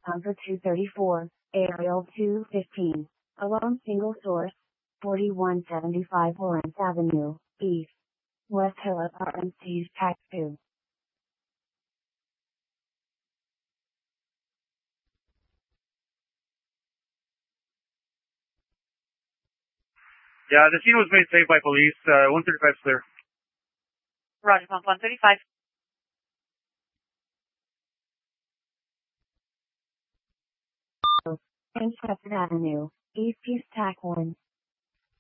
Bunker 234, Aerial 215. Alone single source. 4175 Lawrence Avenue, East. West Hill Apartments East Tac 2. Yeah, the scene was made safe by police. 135 is clear. Roger, pump 135. Chestnut Avenue, East Tac 1.